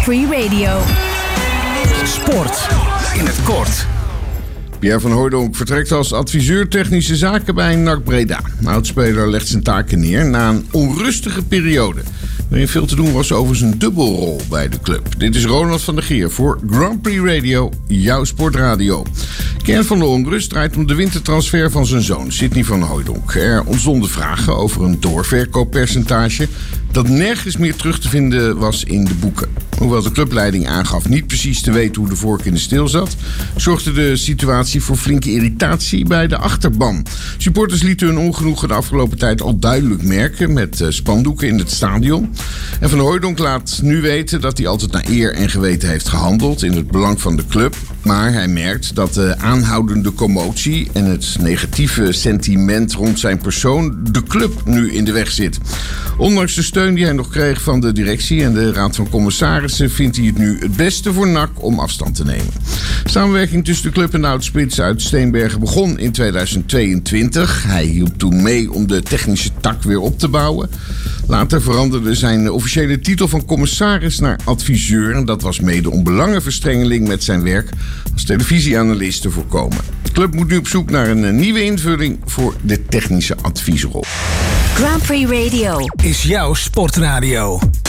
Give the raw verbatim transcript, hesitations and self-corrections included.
Grand Prix Radio. Sport in het kort. Pierre van Hooijdonk vertrekt als adviseur technische zaken bij N A C Breda. De oudspeler legt zijn taken neer na een onrustige periode, waarin veel te doen was over zijn dubbelrol bij de club. Dit is Ronald van der Geer voor Grand Prix Radio, jouw sportradio. Kern van de onrust draait om de wintertransfer van zijn zoon, Sidney van Hooijdonk. Er ontstonden vragen over een doorverkooppercentage dat nergens meer terug te vinden was in de boeken. Hoewel de clubleiding aangaf niet precies te weten hoe de vork in de steel zat, zorgde de situatie voor flinke irritatie bij de achterban. Supporters lieten hun ongenoegen de afgelopen tijd al duidelijk merken met spandoeken in het stadion. En Van Hooijdonk laat nu weten dat hij altijd naar eer en geweten heeft gehandeld in het belang van de club. Maar hij merkt dat de aanhoudende commotie en het negatieve sentiment rond zijn persoon de club nu in de weg zit. Ondanks de steun die hij nog kreeg van de directie en de raad van commissarissen vindt hij het nu het beste voor N A C om afstand te nemen. Samenwerking tussen de club en de oudspits uit Steenbergen begon in tweeduizend tweeëntwintig. Hij hielp toen mee om de technische tak weer op te bouwen. Later veranderde zijn officiële titel van commissaris naar adviseur. En dat was mede om belangenverstrengeling met zijn werk als televisieanalist te voorkomen. De club moet nu op zoek naar een nieuwe invulling voor de technische adviesrol. Grand Prix Radio is jouw sportradio.